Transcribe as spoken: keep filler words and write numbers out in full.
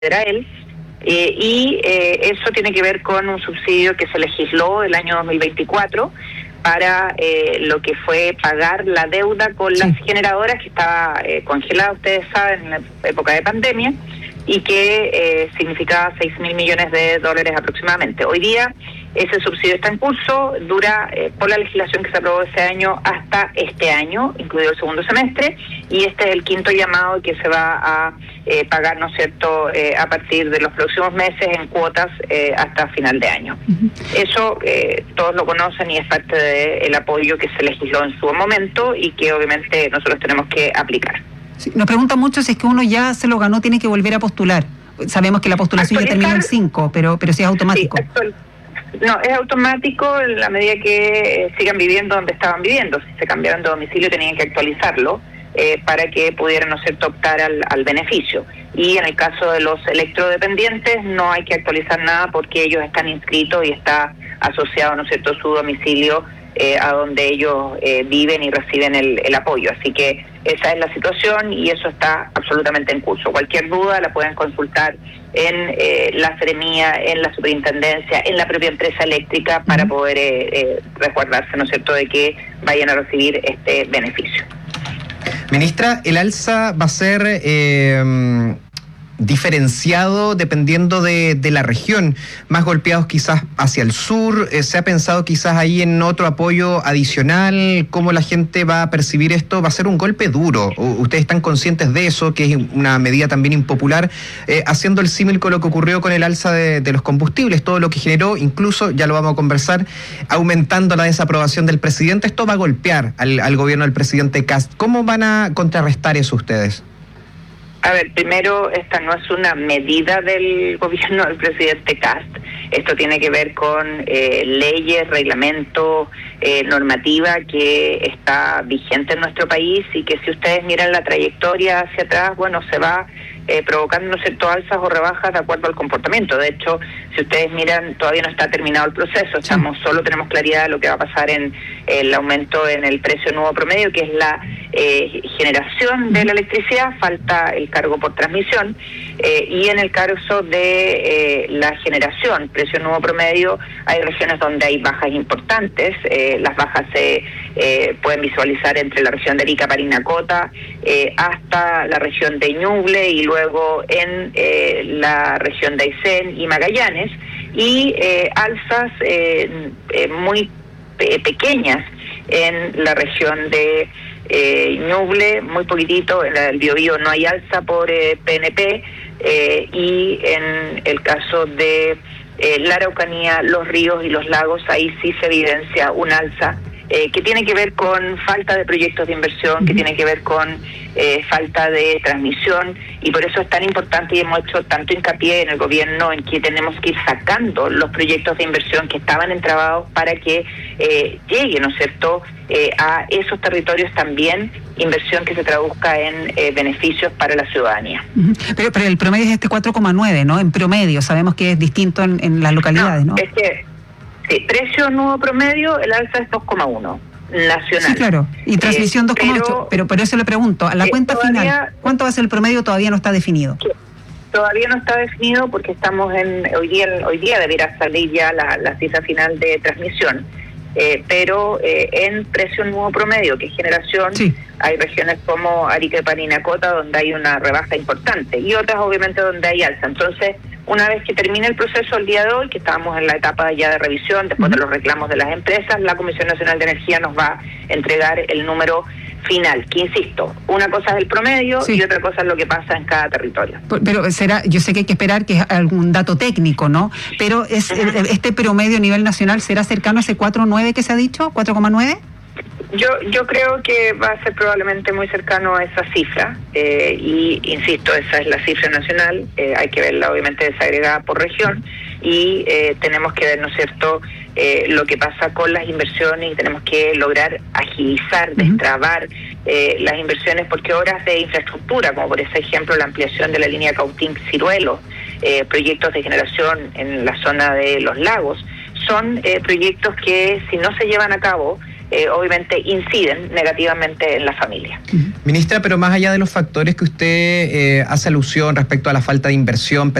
era él, eh, y eh, eso tiene que ver con un subsidio que se legisló el año dos mil veinticuatro para eh, lo que fue pagar la deuda con las sí. generadoras que estaba eh, congelada, ustedes saben, en la época de pandemia, y que eh, significaba seis mil millones de dólares aproximadamente. Hoy día ese subsidio está en curso, dura eh, por la legislación que se aprobó ese año hasta este año, incluido el segundo semestre, y este es el quinto llamado que se va a eh, pagar, ¿no es cierto?, eh, a partir de los próximos meses en cuotas eh, hasta final de año. Uh-huh. Eso eh, todos lo conocen y es parte del apoyo que se legisló en su momento y que obviamente nosotros tenemos que aplicar. Sí, nos preguntan mucho si es que uno ya se lo ganó, tiene que volver a postular. Sabemos que la postulación ya terminó el cinco, pero, pero sí es automático. Sí, actual, no, es automático en la medida que eh, sigan viviendo donde estaban viviendo. Si se cambiaron de domicilio tenían que actualizarlo eh, para que pudieran, ¿no es cierto?, optar al, al beneficio. Y en el caso de los electrodependientes no hay que actualizar nada porque ellos están inscritos y está asociado, ¿no es cierto?, su domicilio eh, a donde ellos eh, viven y reciben el, el apoyo. Así que esa es la situación y eso está absolutamente en curso. Cualquier duda la pueden consultar en eh, la Seremía, en la Superintendencia, en la propia empresa eléctrica para poder eh, eh, resguardarse, ¿no es cierto?, de que vayan a recibir este beneficio. Ministra, ¿el alza va a ser eh, diferenciado dependiendo de, de la región? Más golpeados quizás hacia el sur, eh, ¿se ha pensado quizás ahí en otro apoyo adicional? ¿Cómo la gente va a percibir esto? Va a ser un golpe duro. ¿Ustedes están conscientes de eso, que es una medida también impopular? Eh, haciendo el símil con lo que ocurrió con el alza de, de los combustibles, todo lo que generó, incluso, ya lo vamos a conversar, aumentando la desaprobación del presidente, esto va a golpear al, al gobierno del presidente Kast. ¿Cómo van a contrarrestar eso ustedes? A ver, primero, esta no es una medida del gobierno del presidente Kast. Esto tiene que ver con eh, leyes, reglamentos, eh, normativa que está vigente en nuestro país y que si ustedes miran la trayectoria hacia atrás, bueno, se va eh, provocando, ¿no es cierto?, alzas o rebajas de acuerdo al comportamiento. De hecho, si ustedes miran, todavía no está terminado el proceso. Estamos, solo tenemos claridad de lo que va a pasar en el aumento en el precio nuevo promedio, que es la eh, generación de la electricidad, falta el cargo por transmisión, eh, y en el caso de eh, la generación, precio nuevo promedio, hay regiones donde hay bajas importantes. Eh, las bajas se eh, pueden visualizar entre la región de Arica, Parinacota, eh, hasta la región de Ñuble y luego en eh, la región de Aysén y Magallanes, y eh, alzas eh, eh, muy pe- pequeñas en la región de eh, Ñuble, muy poquitito, en el Biobío no hay alza por eh, P N P, eh, y en el caso de eh, la Araucanía, los ríos y los lagos, ahí sí se evidencia un alza eh, que tiene que ver con falta de proyectos de inversión, que tiene que ver con eh, falta de transmisión, y por eso es tan importante y hemos hecho tanto hincapié en el gobierno en que tenemos que ir sacando los proyectos de inversión que estaban entrabados para que eh, llegue, ¿no es cierto?, eh, a esos territorios también inversión que se traduzca en eh, beneficios para la ciudadanía. Uh-huh. Pero, pero el promedio es este cuatro coma nueve, ¿no? En promedio, sabemos que es distinto en, en las localidades, ¿no? ¿no? Es que, sí, precio nuevo promedio, el alza es dos coma uno. Nacional. Sí, claro. Y transmisión eh, dos coma ocho. Pero, pero por eso le pregunto, a la eh, cuenta todavía, final, ¿cuánto va a ser el promedio? Todavía no está definido. Todavía no está definido porque estamos en, hoy día hoy día deberá salir ya la, la cifra final de transmisión. Eh, pero eh, en precio nuevo promedio, que es generación, sí. Hay regiones como Arica y Parinacota donde hay una rebaja importante y otras obviamente donde hay alza. Entonces, una vez que termine el proceso el día de hoy, que estábamos en la etapa ya de revisión, después uh-huh. de los reclamos de las empresas, la Comisión Nacional de Energía nos va a entregar el número final, que insisto, una cosa es el promedio sí. y otra cosa es lo que pasa en cada territorio. Pero será, yo sé que hay que esperar que es algún dato técnico, ¿no? Pero es uh-huh. este promedio a nivel nacional, ¿será cercano a ese cuatro coma nueve que se ha dicho? ¿cuatro coma nueve? Yo yo creo que va a ser probablemente muy cercano a esa cifra eh, y insisto, esa es la cifra nacional, eh, hay que verla obviamente desagregada por región y eh, tenemos que ver, ¿no es cierto?, eh, lo que pasa con las inversiones y tenemos que lograr agilizar, destrabar eh, las inversiones porque obras de infraestructura, como por ese ejemplo la ampliación de la línea Cautín-Ciruelo, eh, proyectos de generación en la zona de los lagos, son eh, proyectos que si no se llevan a cabo eh, obviamente inciden negativamente en la familia. Ministra, pero más allá de los factores que usted eh, hace alusión respecto a la falta de inversión,